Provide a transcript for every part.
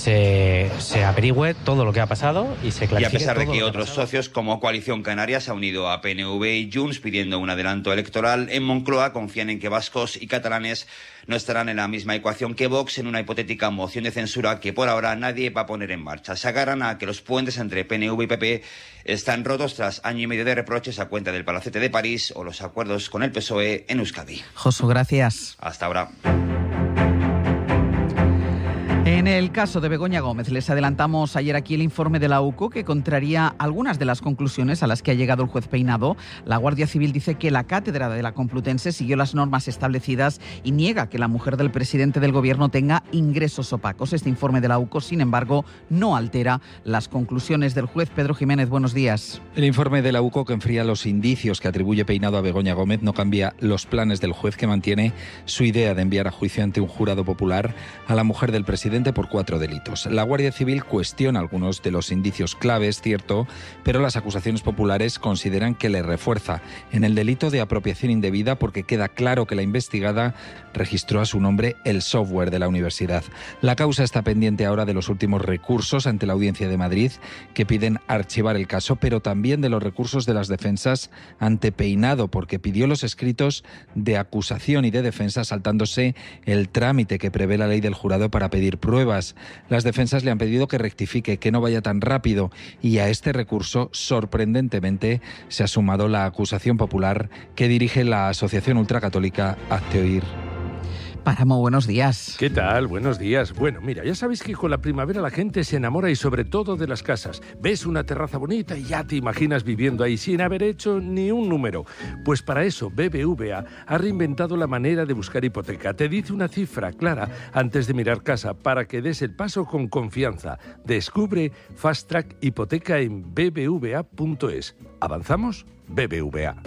se averigüe todo lo que ha pasado y se clarifique. Y a pesar de que otros socios como Coalición Canaria se ha unido a PNV y Junts pidiendo un adelanto electoral, en Moncloa confían en que vascos y catalanes no estarán en la misma ecuación que Vox en una hipotética moción de censura que por ahora nadie va a poner en marcha. Se agarran a que los puentes entre PNV y PP están rotos tras año y medio de reproches a cuenta del Palacete de París o los acuerdos con el PSOE en Euskadi. Josu, gracias. Hasta ahora. En el caso de Begoña Gómez, les adelantamos ayer aquí el informe de la UCO que contraría algunas de las conclusiones a las que ha llegado el juez Peinado. La Guardia Civil dice que la cátedra de la Complutense siguió las normas establecidas y niega que la mujer del presidente del gobierno tenga ingresos opacos. Este informe de la UCO, sin embargo, no altera las conclusiones del juez. Pedro Jiménez, buenos días. El informe de la UCO, que enfría los indicios que atribuye Peinado a Begoña Gómez, no cambia los planes del juez, que mantiene su idea de enviar a juicio ante un jurado popular a la mujer del presidente por 4 delitos. La Guardia Civil cuestiona algunos de los indicios claves, cierto, pero las acusaciones populares consideran que le refuerza en el delito de apropiación indebida porque queda claro que la investigada registró a su nombre el software de la universidad. La causa está pendiente ahora de los últimos recursos ante la Audiencia de Madrid, que piden archivar el caso, pero también de los recursos de las defensas ante Peinado, porque pidió los escritos de acusación y de defensa saltándose el trámite que prevé la ley del jurado para pedir pruebas. Las defensas le han pedido que rectifique, que no vaya tan rápido, y a este recurso, sorprendentemente, se ha sumado la acusación popular que dirige la Asociación Ultracatólica Hazte Oír. Páramo, buenos días. ¿Qué tal? Buenos días. Bueno, mira, ya sabéis que con la primavera la gente se enamora y sobre todo de las casas. Ves una terraza bonita y ya te imaginas viviendo ahí sin haber hecho ni un número. Pues para eso BBVA ha reinventado la manera de buscar hipoteca. Te dice una cifra clara antes de mirar casa para que des el paso con confianza. Descubre Fast Track Hipoteca en bbva.es. ¿Avanzamos? BBVA.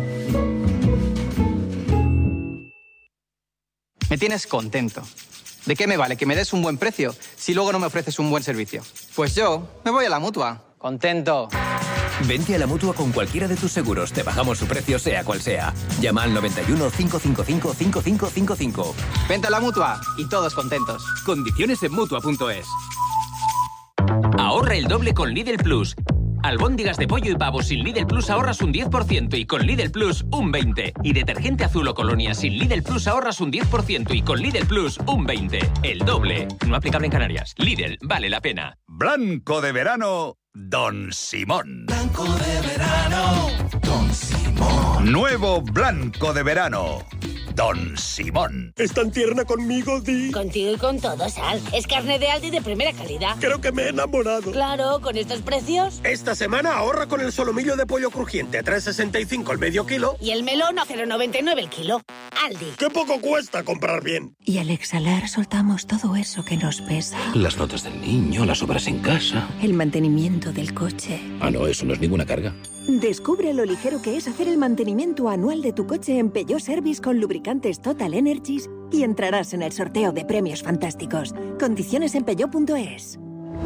Me tienes contento. ¿De qué me vale que me des un buen precio si luego no me ofreces un buen servicio? Pues yo me voy a la Mutua. Contento. Vente a la Mutua con cualquiera de tus seguros. Te bajamos su precio sea cual sea. Llama al 91 555 5555. Vente a la Mutua y todos contentos. Condiciones en Mutua.es. Ahorra el doble con Lidl Plus. Albóndigas de pollo y pavo sin Lidl Plus ahorras un 10% y con Lidl Plus un 20%. Y detergente azul o colonia sin Lidl Plus ahorras un 10% y con Lidl Plus un 20%. El doble. No aplicable en Canarias. Lidl, vale la pena. Blanco de verano, Don Simón. Blanco de verano, Don Simón. Nuevo Blanco de verano, Don Simón. ¿Es tan tierna conmigo, Di? Contigo y con todo, Sal. Es carne de Aldi de primera calidad. Creo que me he enamorado. Claro, con estos precios. Esta semana ahorra con el solomillo de pollo crujiente, 3,65 el medio kilo. Y el melón a 0,99 el kilo. Aldi. ¡Qué poco cuesta comprar bien! Y al exhalar soltamos todo eso que nos pesa. Las notas del niño, las obras en casa. El mantenimiento del coche. Ah, no, eso no es ninguna carga. Descubre lo ligero que es hacer el mantenimiento anual de tu coche en Peugeot Service con lubricantes Total Energies y entrarás en el sorteo de premios fantásticos. Condiciones en peugeot.es.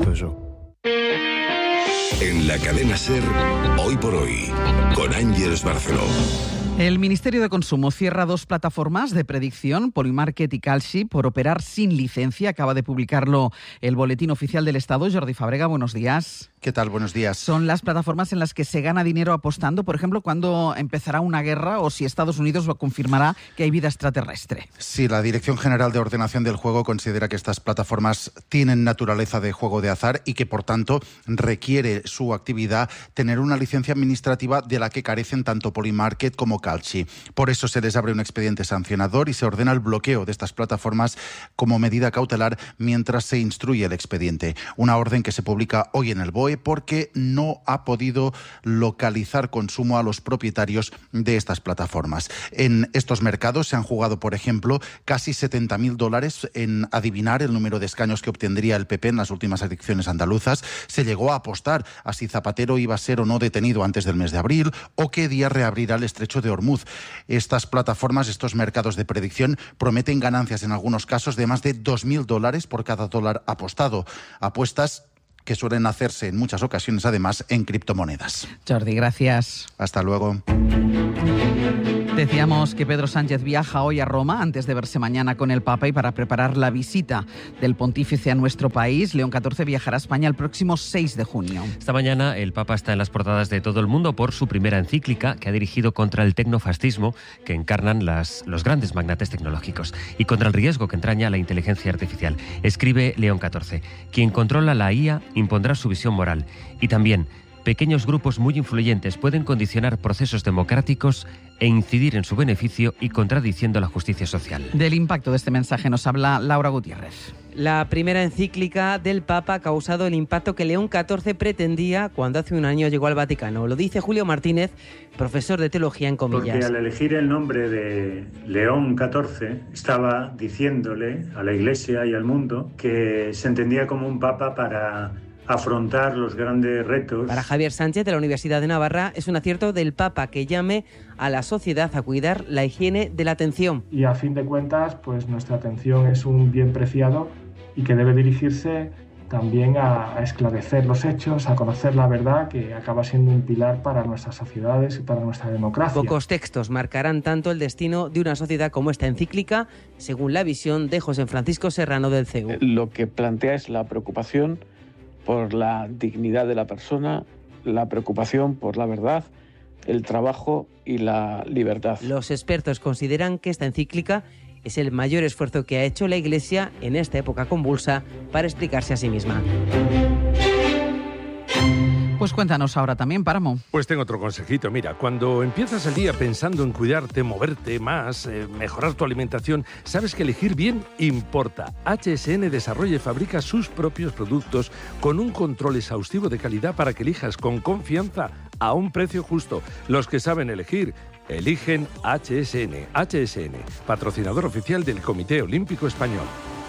En la cadena SER, Hoy por Hoy, con Ángeles Barceló. El Ministerio de Consumo cierra 2 plataformas de predicción, Polymarket y Kalshi, por operar sin licencia. Acaba de publicarlo el Boletín Oficial del Estado. Jordi Fábrega, buenos días. ¿Qué tal? Buenos días. Son las plataformas en las que se gana dinero apostando, por ejemplo, cuando empezará una guerra o si Estados Unidos lo confirmará que hay vida extraterrestre. Sí, la Dirección General de Ordenación del Juego considera que estas plataformas tienen naturaleza de juego de azar y que, por tanto, requiere su actividad tener una licencia administrativa de la que carecen tanto Polymarket como Kalshi. Por eso se les abre un expediente sancionador y se ordena el bloqueo de estas plataformas como medida cautelar mientras se instruye el expediente. Una orden que se publica hoy en el BOE porque no ha podido localizar consumo a los propietarios de estas plataformas. En estos mercados se han jugado, por ejemplo, casi $70.000 en adivinar el número de escaños que obtendría el PP en las últimas elecciones andaluzas. Se llegó a apostar a si Zapatero iba a ser o no detenido antes del mes de abril o qué día reabrirá el estrecho de Hormuz. Estas plataformas, estos mercados de predicción, prometen ganancias en algunos casos de más de $2.000 por cada dólar apostado. Apuestas que suelen hacerse en muchas ocasiones, además, en criptomonedas. Jordi, gracias. Hasta luego. Decíamos que Pedro Sánchez viaja hoy a Roma antes de verse mañana con el Papa y para preparar la visita del pontífice a nuestro país. León XIV viajará a España el próximo 6 de junio. Esta mañana el Papa está en las portadas de todo el mundo por su primera encíclica que ha dirigido contra el tecnofascismo que encarnan los grandes magnates tecnológicos y contra el riesgo que entraña la inteligencia artificial. Escribe León XIV: quien controla la IA impondrá su visión moral y también pequeños grupos muy influyentes pueden condicionar procesos democráticos e incidir en su beneficio y contradiciendo la justicia social. Del impacto de este mensaje nos habla Laura Gutiérrez. La primera encíclica del Papa ha causado el impacto que León XIV pretendía cuando hace un año llegó al Vaticano. Lo dice Julio Martínez, profesor de teología en Comillas. Porque al elegir el nombre de León XIV estaba diciéndole a la Iglesia y al mundo que se entendía como un Papa para afrontar los grandes retos. Para Javier Sánchez, de la Universidad de Navarra, es un acierto del Papa que llame a la sociedad a cuidar la higiene de la atención. Y a fin de cuentas, pues nuestra atención es un bien preciado y que debe dirigirse también a esclarecer los hechos, a conocer la verdad, que acaba siendo un pilar para nuestras sociedades y para nuestra democracia. Pocos textos marcarán tanto el destino de una sociedad como esta encíclica, según la visión de José Francisco Serrano del CEU. Lo que plantea es la preocupación por la dignidad de la persona, la preocupación por la verdad, el trabajo y la libertad. Los expertos consideran que esta encíclica es el mayor esfuerzo que ha hecho la Iglesia en esta época convulsa para explicarse a sí misma. Pues cuéntanos ahora también, Páramo. Pues tengo otro consejito. Mira, cuando empiezas el día pensando en cuidarte, moverte más, mejorar tu alimentación, sabes que elegir bien importa. HSN desarrolla y fabrica sus propios productos con un control exhaustivo de calidad para que elijas con confianza a un precio justo. Los que saben elegir, eligen HSN. HSN, patrocinador oficial del Comité Olímpico Español.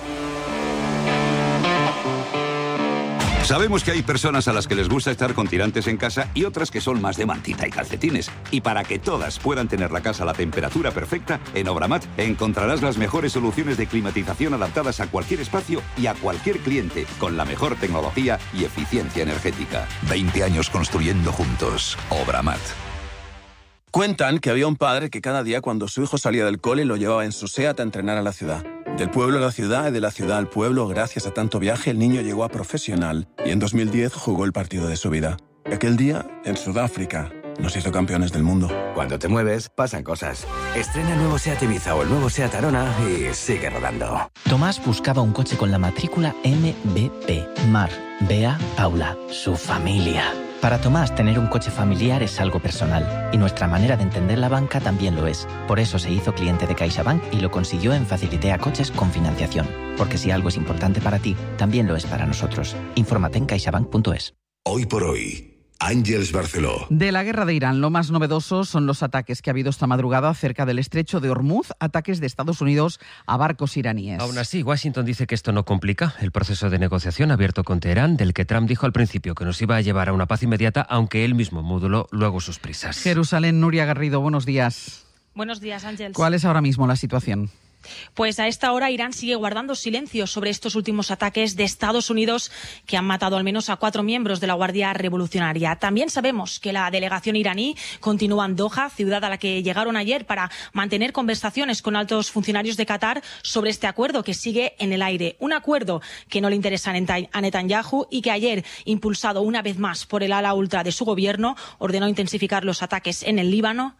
Sabemos que hay personas a las que les gusta estar con tirantes en casa y otras que son más de mantita y calcetines. Y para que todas puedan tener la casa a la temperatura perfecta, en Obramat encontrarás las mejores soluciones de climatización adaptadas a cualquier espacio y a cualquier cliente, con la mejor tecnología y eficiencia energética. 20 años construyendo juntos. Obramat. Cuentan que había un padre que cada día cuando su hijo salía del cole lo llevaba en su SEAT a entrenar a la ciudad. Del pueblo a la ciudad y de la ciudad al pueblo, gracias a tanto viaje, el niño llegó a profesional y en 2010 jugó el partido de su vida. Aquel día, en Sudáfrica, nos hizo campeones del mundo. Cuando te mueves, pasan cosas. Estrena el nuevo SEAT Ibiza o el nuevo SEAT Arona y sigue rodando. Tomás buscaba un coche con la matrícula MBP. Mar, Bea, Paula, su familia. Para Tomás, tener un coche familiar es algo personal y nuestra manera de entender la banca también lo es. Por eso se hizo cliente de CaixaBank y lo consiguió en Facilitea Coches con financiación. Porque si algo es importante para ti, también lo es para nosotros. Infórmate en caixabank.es. Hoy por hoy, Àngels Barceló. De la guerra de Irán, lo más novedoso son los ataques que ha habido esta madrugada cerca del estrecho de Hormuz, ataques de Estados Unidos a barcos iraníes. Aún así, Washington dice que esto no complica el proceso de negociación abierto con Teherán, del que Trump dijo al principio que nos iba a llevar a una paz inmediata, aunque él mismo moduló luego sus prisas. Jerusalén, Nuria Garrido, buenos días. Buenos días, Àngels. ¿Cuál es ahora mismo la situación? Pues a esta hora Irán sigue guardando silencio sobre estos últimos ataques de Estados Unidos que han matado al menos a 4 miembros de la Guardia Revolucionaria. También sabemos que la delegación iraní continúa en Doha, ciudad a la que llegaron ayer para mantener conversaciones con altos funcionarios de Qatar sobre este acuerdo que sigue en el aire. Un acuerdo que no le interesa a Netanyahu y que ayer, impulsado una vez más por el ala ultra de su gobierno, ordenó intensificar los ataques en el Líbano.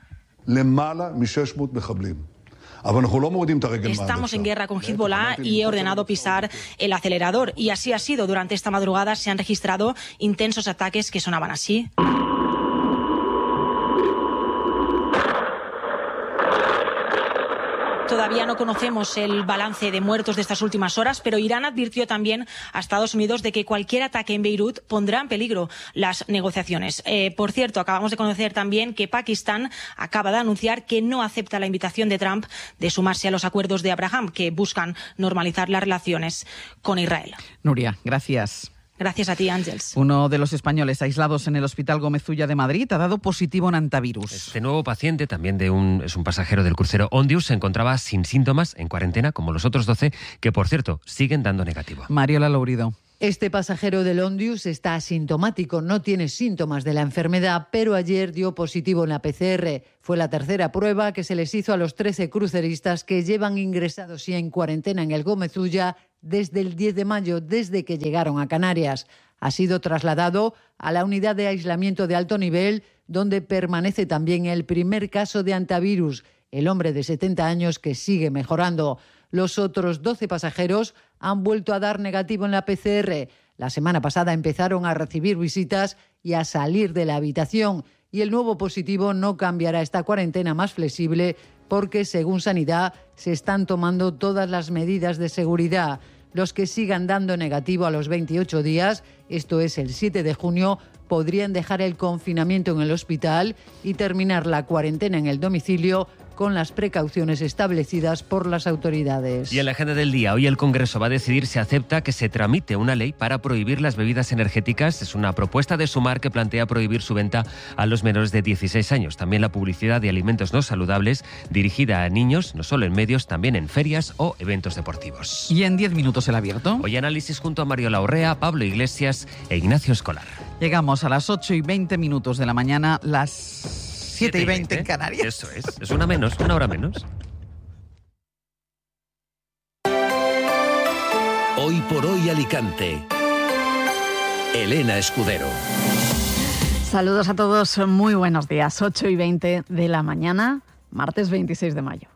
Estamos en guerra con Hezbollah y he ordenado pisar el acelerador. Y así ha sido. Durante esta madrugada se han registrado intensos ataques que sonaban así. Todavía no conocemos el balance de muertos de estas últimas horas, pero Irán advirtió también a Estados Unidos de que cualquier ataque en Beirut pondrá en peligro las negociaciones. Por cierto, acabamos de conocer también que Pakistán acaba de anunciar que no acepta la invitación de Trump de sumarse a los acuerdos de Abraham, que buscan normalizar las relaciones con Israel. Nuria, gracias. Gracias a ti, Àngels. Uno de los españoles aislados en el Hospital Gómez Ulla de Madrid ha dado positivo en antivirus. Este nuevo paciente, también es un pasajero del crucero Ondius, se encontraba sin síntomas, en cuarentena, como los otros 12, que por cierto siguen dando negativo. Mariola Lourido. Este pasajero del Ondius está asintomático, no tiene síntomas de la enfermedad, pero ayer dio positivo en la PCR. Fue la tercera prueba que se les hizo a los 13 cruceristas que llevan ingresados y en cuarentena en el Gómez Ulla desde el 10 de mayo, desde que llegaron a Canarias. Ha sido trasladado a la unidad de aislamiento de alto nivel, donde permanece también el primer caso de antivirus, el hombre de 70 años que sigue mejorando. Los otros 12 pasajeros han vuelto a dar negativo en la PCR. La semana pasada empezaron a recibir visitas y a salir de la habitación. Y el nuevo positivo no cambiará esta cuarentena más flexible porque, según Sanidad, se están tomando todas las medidas de seguridad. Los que sigan dando negativo a los 28 días, esto es el 7 de junio, podrían dejar el confinamiento en el hospital y terminar la cuarentena en el domicilio con las precauciones establecidas por las autoridades. Y en la agenda del día, hoy el Congreso va a decidir si acepta que se tramite una ley para prohibir las bebidas energéticas. Es una propuesta de Sumar que plantea prohibir su venta a los menores de 16 años. También la publicidad de alimentos no saludables dirigida a niños, no solo en medios, también en ferias o eventos deportivos. Y en 10 minutos el abierto. Hoy análisis junto a Mario Laurrea, Pablo Iglesias e Ignacio Escolar. Llegamos a las 8:20 de la mañana, las 7:20 en Canarias. Eso es una hora menos. Hoy por hoy Alicante. Elena Escudero. Saludos a todos, muy buenos días. 8:20 de la mañana, martes 26 de mayo.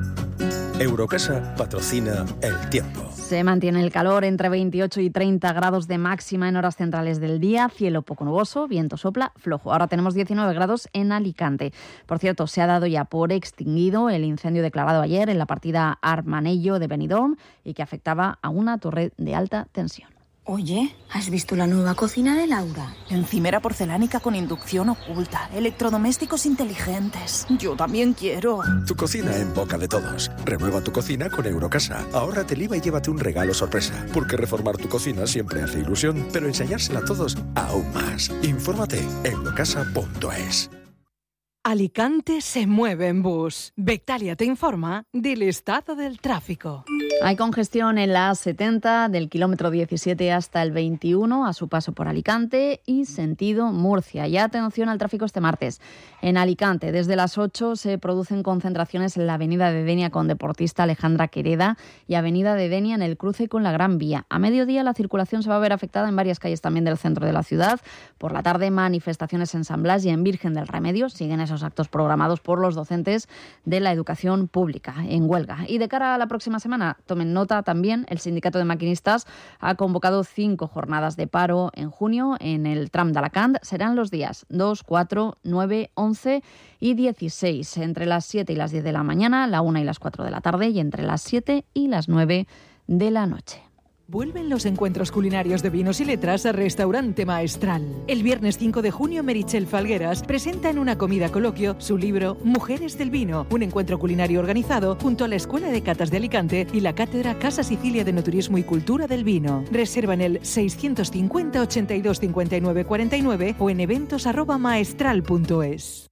Eurocasa patrocina el tiempo. Se mantiene el calor entre 28 y 30 grados de máxima en horas centrales del día, cielo poco nuboso, viento sopla flojo. Ahora tenemos 19 grados en Alicante. Por cierto, se ha dado ya por extinguido el incendio declarado ayer en la partida Armanello de Benidorm y que afectaba a una torre de alta tensión. Oye, ¿has visto la nueva cocina de Laura? Encimera porcelánica con inducción oculta, electrodomésticos inteligentes. Yo también quiero. Tu cocina en boca de todos. Renueva tu cocina con Eurocasa. Ahórrate el IVA y llévate un regalo sorpresa. Porque reformar tu cocina siempre hace ilusión, pero enseñársela a todos aún más. Infórmate en eurocasa.es. Alicante se mueve en bus. Bectalia te informa del estado del tráfico. Hay congestión en la A70 del kilómetro 17 hasta el 21 a su paso por Alicante y sentido Murcia. Y atención al tráfico este martes. En Alicante, desde las 8 se producen concentraciones en la avenida de Denia con deportista Alejandra Quereda y avenida de Denia en el cruce con la Gran Vía. A mediodía la circulación se va a ver afectada en varias calles también del centro de la ciudad. Por la tarde manifestaciones en San Blas y en Virgen del Remedio. Siguen esos actos programados por los docentes de la educación pública en huelga. Y de cara a la próxima semana, tomen nota también, el Sindicato de Maquinistas ha convocado 5 jornadas de paro en junio en el tram de Alacant. Serán los días 2, 4, 9, 11 y 16, entre las 7 y las 10 de la mañana, la 1 y las 4 de la tarde y entre las 7 y las 9 de la noche. Vuelven los encuentros culinarios de vinos y letras a Restaurante Maestral. El viernes 5 de junio, Meritxell Falgueras presenta en una comida coloquio su libro Mujeres del Vino, un encuentro culinario organizado junto a la Escuela de Catas de Alicante y la Cátedra Casa Sicilia de Enoturismo y Cultura del Vino. Reserva en el 650 82 59 49 o en eventos@maestral.es.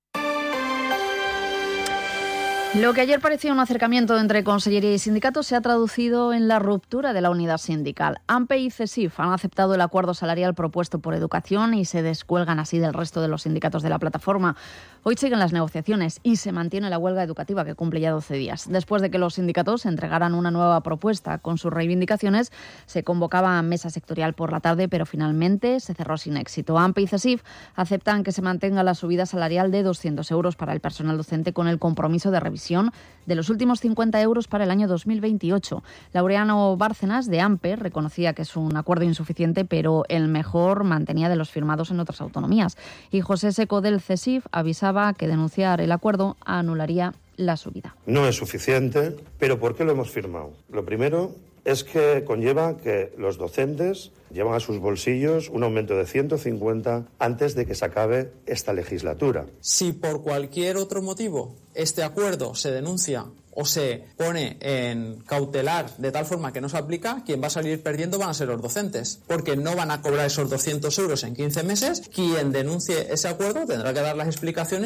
Lo que ayer parecía un acercamiento entre Consellería y sindicatos se ha traducido en la ruptura de la unidad sindical. AMPE y CESIF han aceptado el acuerdo salarial propuesto por Educación y se descuelgan así del resto de los sindicatos de la plataforma. Hoy siguen las negociaciones y se mantiene la huelga educativa que cumple ya 12 días. Después de que los sindicatos entregaran una nueva propuesta con sus reivindicaciones, se convocaba mesa sectorial por la tarde, pero finalmente se cerró sin éxito. AMPE y CESIF aceptan que se mantenga la subida salarial de 200 euros para el personal docente con el compromiso de revisión de los últimos 50 euros para el año 2028. Laureano Bárcenas, de AMPE, reconocía que es un acuerdo insuficiente, pero el mejor mantenía de los firmados en otras autonomías. Y José Seco, del CESIF, avisaba que denunciar el acuerdo anularía la subida. No es suficiente, pero ¿por qué lo hemos firmado? Lo primero es que conlleva que los docentes llevan a sus bolsillos un aumento de 150 antes de que se acabe esta legislatura. Si por cualquier otro motivo este acuerdo se denuncia o se pone en cautelar de tal forma que no se aplica, quien va a salir perdiendo van a ser los docentes, porque no van a cobrar esos 200 euros en 15 meses. Quien denuncie ese acuerdo tendrá que dar las explicaciones.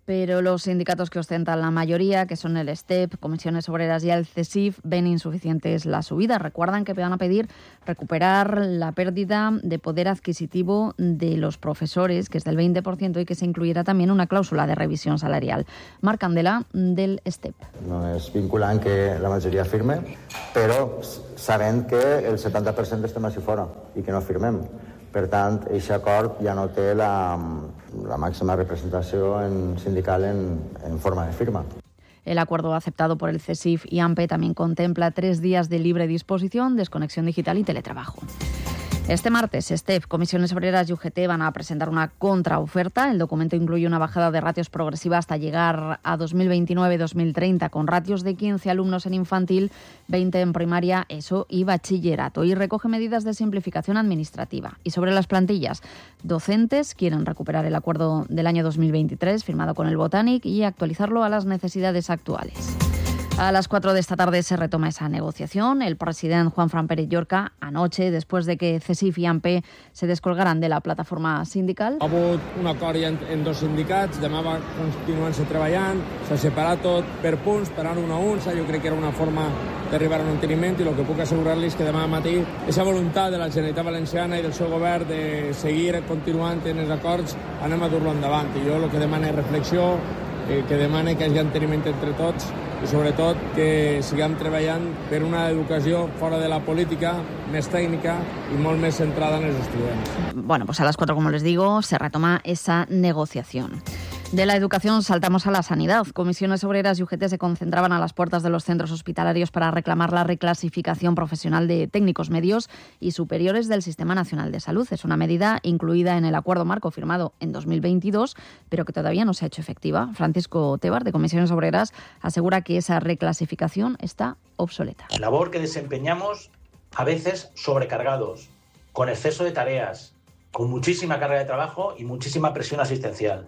Pero los sindicatos que ostentan la mayoría, que son el STEP, Comisiones Obreras y el CESIF, ven insuficientes las subidas. Recuerdan que van a pedir recuperar la pérdida de poder adquisitivo de los profesores, que es del 20%, y que se incluyera también una cláusula de revisión salarial. Marc Candela, del STEP. No és vinculant que la majoria firme, però sabent que el 70% estem així fora i que no firmem. Per tant, aquest acord ja no té la màxima representació sindical en forma de firma. El acuerdo aceptado por el CESIF y AMPE también contempla 3 días de libre disposición, desconexión digital y teletrabajo. Este martes, STEP, Comisiones Obreras y UGT van a presentar una contraoferta. El documento incluye una bajada de ratios progresiva hasta llegar a 2029-2030, con ratios de 15 alumnos en infantil, 20 en primaria, ESO y bachillerato. Y recoge medidas de simplificación administrativa. Y sobre las plantillas, docentes quieren recuperar el acuerdo del año 2023, firmado con el Botanic, y actualizarlo a las necesidades actuales. A las 4 de esta tarde se retoma esa negociación. El presidente Juanfran Pérez Llorca, anoche, después de que CESIF i AMPE se descolgaran de la plataforma sindical. Ha hagut un acord en 2 sindicats, demà va continuant-se treballant, s'ha separat tot per punts, per anar un a un. Jo crec que era una forma d'arribar a un enteniment, i el que puc assegurar-li és que demà matí aquesta voluntat de la Generalitat Valenciana i del seu govern de seguir continuant en els acords, anem a dur-lo endavant. I jo el que demano és reflexió, que demane que hi hagi enteniment entre tots i sobretot que siguem treballant per una educació fora de la política, més tècnica y molt més centrada en els estudiants. Bueno, pues a las 4, como les digo, se retoma esa negociación. De la educación saltamos a la sanidad. Comisiones Obreras y UGT se concentraban a las puertas de los centros hospitalarios para reclamar la reclasificación profesional de técnicos medios y superiores del Sistema Nacional de Salud. Es una medida incluida en el acuerdo marco firmado en 2022, pero que todavía no se ha hecho efectiva. Francisco Tebar, de Comisiones Obreras, asegura que esa reclasificación está obsoleta. Labor que desempeñamos a veces sobrecargados, con exceso de tareas, con muchísima carga de trabajo y muchísima presión asistencial.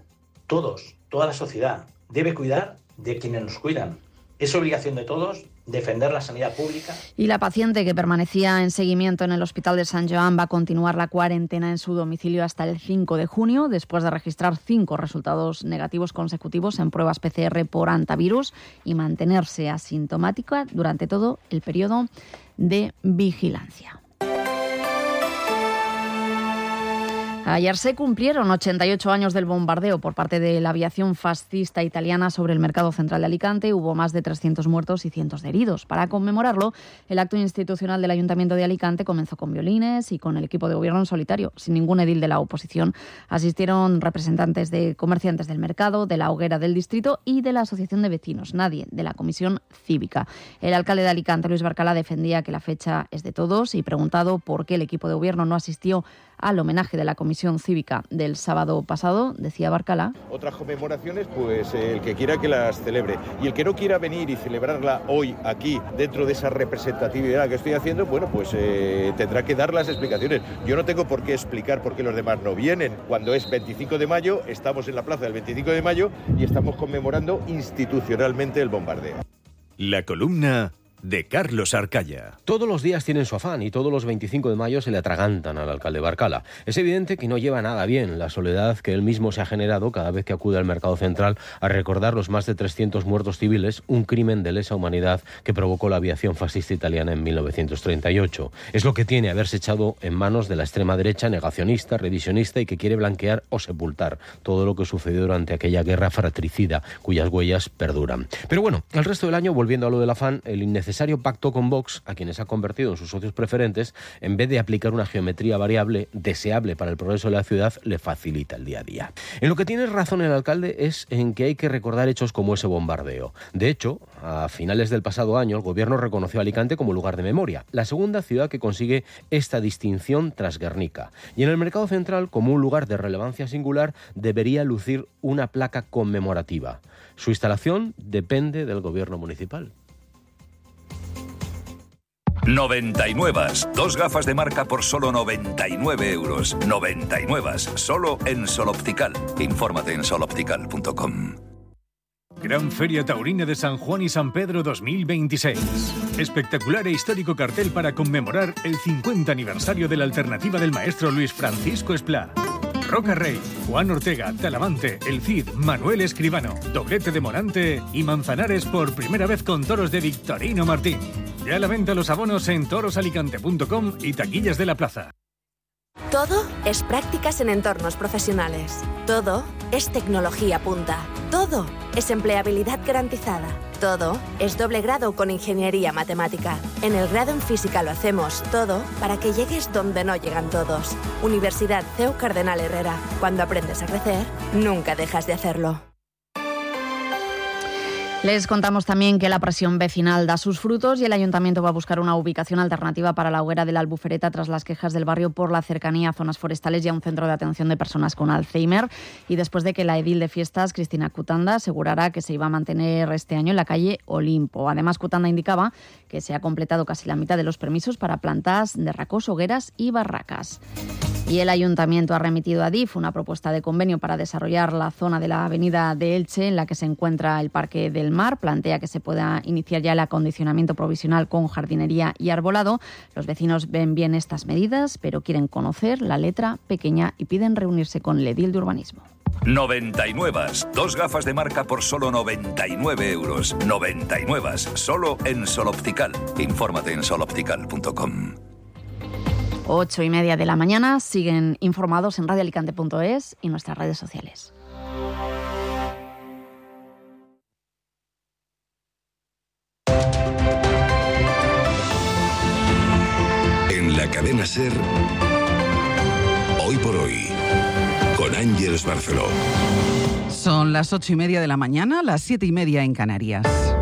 Toda la sociedad debe cuidar de quienes nos cuidan. Es obligación de todos defender la sanidad pública. Y la paciente que permanecía en seguimiento en el Hospital de Sant Joan va a continuar la cuarentena en su domicilio hasta el 5 de junio, después de registrar 5 resultados negativos consecutivos en pruebas PCR por antivirus y mantenerse asintomática durante todo el periodo de vigilancia. Ayer se cumplieron 88 años del bombardeo por parte de la aviación fascista italiana sobre el mercado central de Alicante. Hubo más de 300 muertos y cientos de heridos. Para conmemorarlo, el acto institucional del Ayuntamiento de Alicante comenzó con violines y con el equipo de gobierno en solitario. Sin ningún edil de la oposición, asistieron representantes de comerciantes del mercado, de la hoguera del distrito y de la Asociación de Vecinos. Nadie de la Comisión Cívica. El alcalde de Alicante, Luis Barcala, defendía que la fecha es de todos y, preguntado por qué el equipo de gobierno no asistió al homenaje de la Comisión Cívica del sábado pasado, decía Barcala. Otras conmemoraciones, pues el que quiera que las celebre. Y el que no quiera venir y celebrarla hoy, aquí, dentro de esa representatividad que estoy haciendo, bueno, pues tendrá que dar las explicaciones. Yo no tengo por qué explicar por qué los demás no vienen. Cuando es 25 de mayo, estamos en la plaza del 25 de mayo y estamos conmemorando institucionalmente el bombardeo. La columna de Carlos Arcaya. Todos los días tienen su afán y todos los 25 de mayo se le atragantan al alcalde Barcala. Es evidente que no lleva nada bien la soledad que él mismo se ha generado cada vez que acude al mercado central a recordar los más de 300 muertos civiles, un crimen de lesa humanidad que provocó la aviación fascista italiana en 1938. Es lo que tiene haberse echado en manos de la extrema derecha negacionista, revisionista y que quiere blanquear o sepultar todo lo que sucedió durante aquella guerra fratricida cuyas huellas perduran. Pero bueno, el resto del año, volviendo a lo del afán, el innecesario pacto con Vox, a quienes ha convertido en sus socios preferentes, en vez de aplicar una geometría variable deseable para el progreso de la ciudad, le facilita el día a día. En lo que tiene razón el alcalde es en que hay que recordar hechos como ese bombardeo. De hecho, a finales del pasado año, el gobierno reconoció a Alicante como lugar de memoria, la segunda ciudad que consigue esta distinción tras Guernica. Y en el mercado central, como un lugar de relevancia singular, debería lucir una placa conmemorativa. Su instalación depende del gobierno municipal. 99. 2 gafas de marca por solo 99 euros. 99. Solo en Sol Optical. Infórmate en soloptical.com. Gran Feria Taurina de San Juan y San Pedro 2026. Espectacular e histórico cartel para conmemorar el 50 aniversario de la alternativa del maestro Luis Francisco Esplá. Roca Rey, Juan Ortega, Talavante, El Cid, Manuel Escribano, Doblete de Morante y Manzanares por primera vez con toros de Victorino Martín. Ya a la venta los abonos en torosalicante.com y taquillas de la plaza. Todo es prácticas en entornos profesionales. Todo es tecnología punta. Todo es empleabilidad garantizada. Todo es doble grado con ingeniería matemática. En el grado en física lo hacemos todo para que llegues donde no llegan todos. Universidad CEU Cardenal Herrera. Cuando aprendes a crecer, nunca dejas de hacerlo. Les contamos también que la presión vecinal da sus frutos y el Ayuntamiento va a buscar una ubicación alternativa para la hoguera de la Albufereta tras las quejas del barrio por la cercanía a zonas forestales y a un centro de atención de personas con Alzheimer, y después de que la edil de fiestas, Cristina Cutanda, asegurara que se iba a mantener este año en la calle Olimpo. Además, Cutanda indicaba que se ha completado casi la mitad de los permisos para plantas de racos, hogueras y barracas. Y el Ayuntamiento ha remitido a DIF una propuesta de convenio para desarrollar la zona de la avenida de Elche en la que se encuentra el Parque del Mar. Plantea que se pueda iniciar ya el acondicionamiento provisional con jardinería y arbolado. Los vecinos ven bien estas medidas, pero quieren conocer la letra pequeña y piden reunirse con el edil de urbanismo. 99. 2 gafas de marca por solo 99 euros. 99. Solo en Sol Optical. Infórmate en soloptical.com. 8:30 de la mañana. Siguen informados en radioalicante.es y nuestras redes sociales. En la cadena SER, Hoy por Hoy, con Ángeles Barceló. Son las 8:30 de la mañana, las 7:30 en Canarias.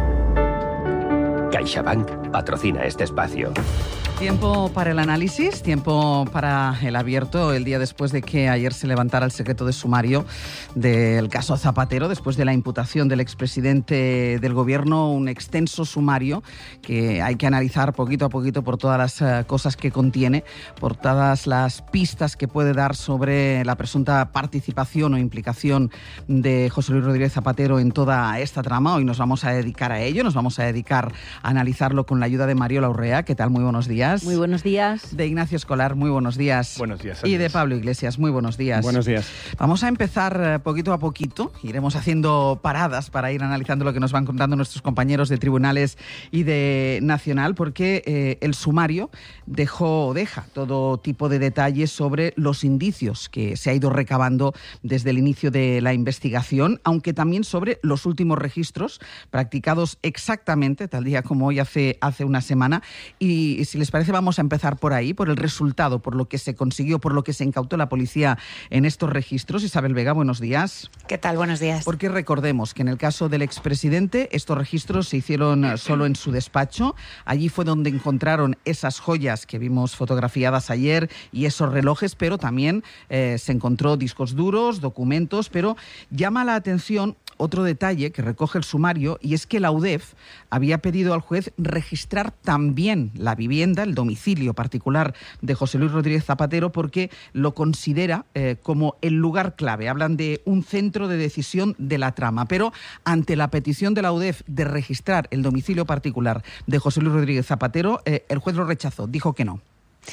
CaixaBank patrocina este espacio. Tiempo para el análisis, tiempo para el abierto, el día después de que ayer se levantara el secreto de sumario del caso Zapatero, después de la imputación del expresidente del Gobierno, un extenso sumario que hay que analizar poquito a poquito por todas las cosas que contiene, por todas las pistas que puede dar sobre la presunta participación o implicación de José Luis Rodríguez Zapatero en toda esta trama. Hoy nos vamos a dedicar a ello, nos vamos a dedicar a analizarlo con la ayuda de Mariola Urrea. ¿Qué tal? Muy buenos días. Muy buenos días. De Ignacio Escolar, muy buenos días. Buenos días. Y de Pablo Iglesias, muy buenos días. Buenos días. Vamos a empezar poquito a poquito. Iremos haciendo paradas para ir analizando lo que nos van contando nuestros compañeros de tribunales y de Nacional, porque el sumario deja todo tipo de detalles sobre los indicios que se ha ido recabando desde el inicio de la investigación, aunque también sobre los últimos registros practicados exactamente tal día como hoy hace una semana. Y si les parece, vamos a empezar por ahí, por el resultado, por lo que se consiguió, por lo que se incautó la policía en estos registros. Isabel Vega, buenos días. ¿Qué tal? Buenos días. Porque recordemos que en el caso del expresidente, estos registros se hicieron solo en su despacho. Allí fue donde encontraron esas joyas que vimos fotografiadas ayer y esos relojes, pero también se encontró discos duros, documentos, pero llama la atención otro detalle que recoge el sumario, y es que la UDEF había pedido al juez registrar también la vivienda, el domicilio particular de José Luis Rodríguez Zapatero, porque lo considera como el lugar clave. Hablan de un centro de decisión de la trama, pero ante la petición de la UDEF de registrar el domicilio particular de José Luis Rodríguez Zapatero, el juez lo rechazó, dijo que no.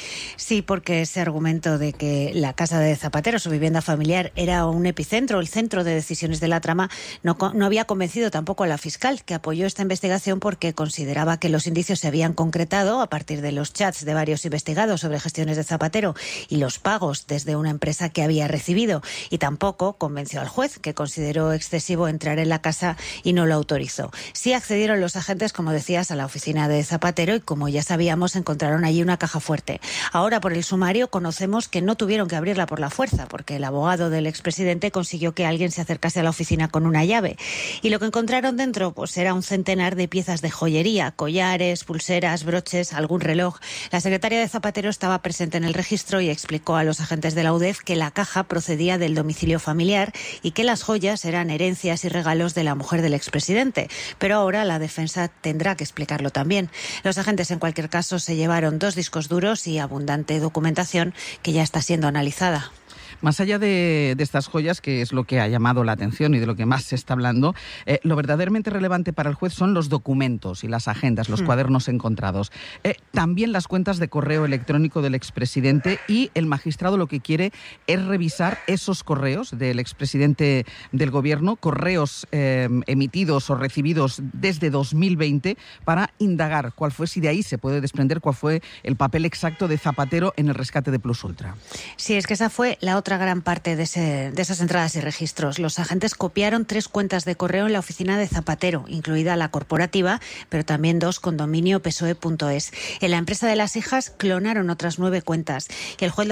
Sí, porque ese argumento de que la casa de Zapatero, su vivienda familiar, era un epicentro, el centro de decisiones de la trama, no había convencido tampoco a la fiscal, que apoyó esta investigación porque consideraba que los indicios se habían concretado a partir de los chats de varios investigados sobre gestiones de Zapatero y los pagos desde una empresa que había recibido. Y tampoco convenció al juez, que consideró excesivo entrar en la casa y no lo autorizó. Sí accedieron los agentes, como decías, a la oficina de Zapatero y, como ya sabíamos, encontraron allí una caja fuerte. Ahora, por el sumario, conocemos que no tuvieron que abrirla por la fuerza, porque el abogado del expresidente consiguió que alguien se acercase a la oficina con una llave. Y lo que encontraron dentro, pues era un centenar de piezas de joyería, collares, pulseras, broches, algún reloj. La secretaria de Zapatero estaba presente en el registro y explicó a los agentes de la UDEF que la caja procedía del domicilio familiar y que las joyas eran herencias y regalos de la mujer del expresidente. Pero ahora la defensa tendrá que explicarlo también. Los agentes, en cualquier caso, se llevaron 2 discos duros y abundante documentación que ya está siendo analizada. Más allá de estas joyas, que es lo que ha llamado la atención y de lo que más se está hablando, lo verdaderamente relevante para el juez son los documentos y las agendas, los cuadernos encontrados. También las cuentas de correo electrónico del expresidente, y el magistrado lo que quiere es revisar esos correos del expresidente del gobierno, correos emitidos o recibidos desde 2020, para indagar cuál fue, si de ahí se puede desprender cuál fue el papel exacto de Zapatero en el rescate de Plus Ultra. Sí, es que esa fue la otra gran parte de esas entradas y registros. Los agentes copiaron 3 cuentas de correo en la oficina de Zapatero, incluida la corporativa, pero también 2 con dominio psoe.es. En la empresa de las hijas clonaron otras 9 cuentas, y el juez